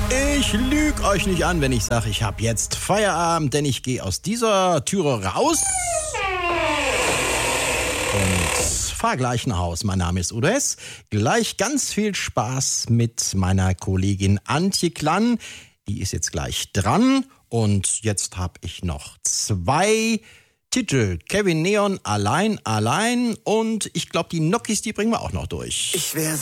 Ich lüge euch nicht an, wenn ich sage, ich habe jetzt Feierabend, denn ich gehe aus dieser Türe raus und fahre gleich nach Hause. Mein Name ist Udo Hess. Gleich ganz viel Spaß mit meiner Kollegin Antje Klann. Die ist jetzt gleich dran und jetzt habe ich noch 2 Titel. Kevin Neon, Allein, Allein und ich glaube, die Nokis, die bringen wir auch noch durch. Ich wär